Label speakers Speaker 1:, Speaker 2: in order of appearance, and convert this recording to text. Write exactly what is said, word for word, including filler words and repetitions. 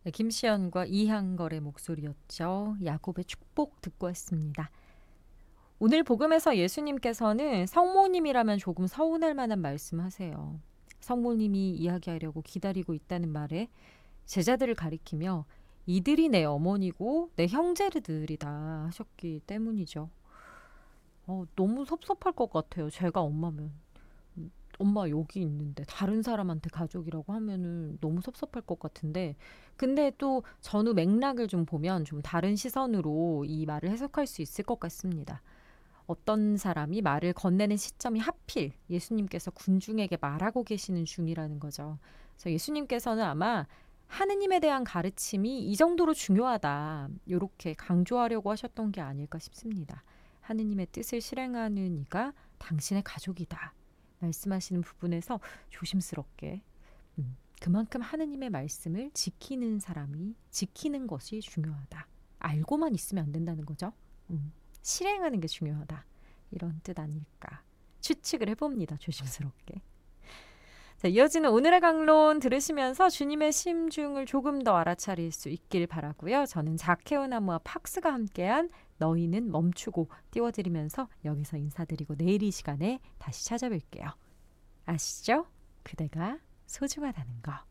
Speaker 1: 네, 김시연과 이향걸의 목소리였죠. 야곱의 축복 듣고 왔습니다. 오늘 복음에서 예수님께서는 성모님이라면 조금 서운할 만한 말씀하세요. 성모님이 이야기하려고 기다리고 있다는 말에 제자들을 가리키며 이들이 내 어머니고 내 형제들이다 하셨기 때문이죠. 어, 너무 섭섭할 것 같아요. 제가 엄마면. 음, 엄마 여기 있는데 다른 사람한테 가족이라고 하면은 너무 섭섭할 것 같은데, 근데 또 전후 맥락을 좀 보면 좀 다른 시선으로 이 말을 해석할 수 있을 것 같습니다. 어떤 사람이 말을 건네는 시점이 하필 예수님께서 군중에게 말하고 계시는 중이라는 거죠. 그래서 예수님께서는 아마 하느님에 대한 가르침이 이 정도로 중요하다, 이렇게 강조하려고 하셨던 게 아닐까 싶습니다. 하느님의 뜻을 실행하는 이가 당신의 가족이다 말씀하시는 부분에서 조심스럽게, 음, 그만큼 하느님의 말씀을 지키는 사람이 지키는 것이 중요하다. 알고만 있으면 안 된다는 거죠. 음, 실행하는 게 중요하다. 이런 뜻 아닐까 추측을 해봅니다. 조심스럽게. 자, 이어지는 오늘의 강론 들으시면서 주님의 심중을 조금 더 알아차릴 수 있길 바라고요. 저는 자케오 나무와 팍스가 함께한 너희는 멈추고 띄워드리면서 여기서 인사드리고 내일 이 시간에 다시 찾아뵐게요. 아시죠? 그대가 소중하다는 거.